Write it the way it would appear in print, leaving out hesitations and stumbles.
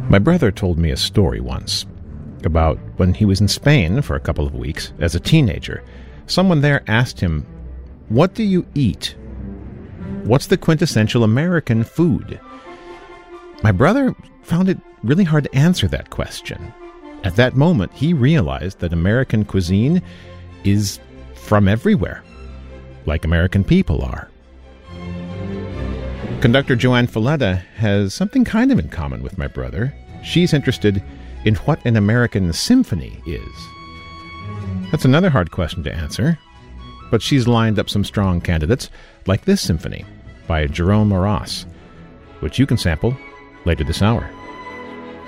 My brother told me a story once about when he was in Spain for a couple of weeks as a teenager. Someone there asked him, "What do you eat? What's the quintessential American food?" My brother found it really hard to answer that question. At that moment, he realized that American cuisine is from everywhere, like American people are. Conductor Joanne Falletta has something kind of in common with my brother. She's interested in what an American symphony is. That's another hard question to answer, but she's lined up some strong candidates, like this symphony by Jerome Maras, which you can sample later this hour.